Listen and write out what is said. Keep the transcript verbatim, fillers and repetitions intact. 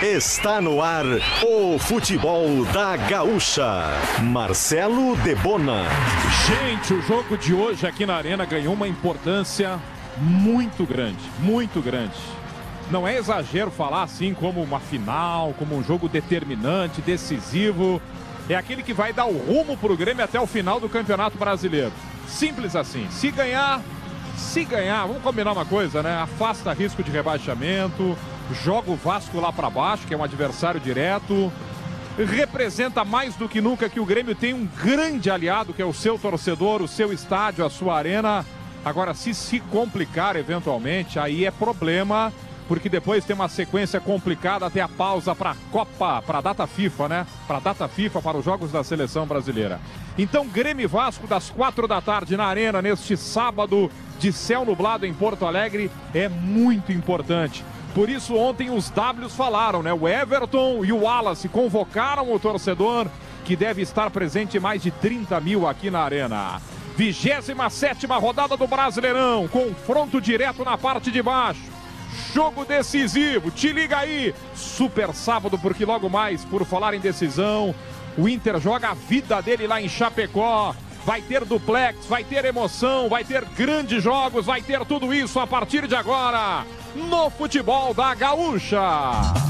Está no ar o futebol da Gaúcha. Marcelo Debona. Gente, o jogo de hoje aqui na Arena ganhou uma importância muito grande, muito grande. Não é exagero falar assim como uma final, como um jogo determinante, decisivo. É aquele que vai dar o rumo para o Grêmio até o final do Campeonato Brasileiro. Simples assim. Se ganhar, se ganhar, vamos combinar uma coisa, né? Afasta risco de rebaixamento, joga o Vasco lá para baixo, que é um adversário direto. Representa mais do que nunca que o Grêmio tem um grande aliado, que é o seu torcedor, o seu estádio, a sua arena. Agora, se se complicar eventualmente, aí é problema, porque depois tem uma sequência complicada até a pausa para a Copa, para a data FIFA, né? Para a data FIFA, para os jogos da Seleção Brasileira. Então, Grêmio e Vasco, das quatro da tarde na Arena, neste sábado de céu nublado em Porto Alegre, é muito importante. Por isso, ontem os Ws falaram, né? O Everton e o Wallace convocaram o torcedor, que deve estar presente mais de trinta mil aqui na Arena. vigésima sétima rodada do Brasileirão, confronto direto na parte de baixo. Jogo decisivo, te liga aí. Super sábado, porque logo mais, por falar em decisão, o Inter joga a vida dele lá em Chapecó. Vai ter duplex, vai ter emoção, vai ter grandes jogos, vai ter tudo isso a partir de agora no futebol da Gaúcha.